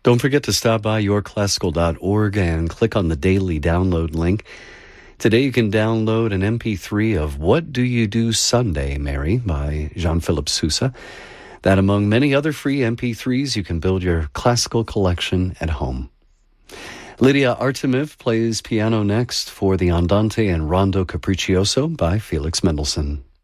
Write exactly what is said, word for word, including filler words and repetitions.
Don't forget to stop by your classical dot org and click on the daily download link. Today you can download an M P three of What Do You Do Sunday, Mary by Jean-Philippe Sousa. That, among many other free M P threes, you can build your classical collection at home. Lydia Artemiv plays piano next for the Andante and Rondo Capriccioso by Felix Mendelssohn.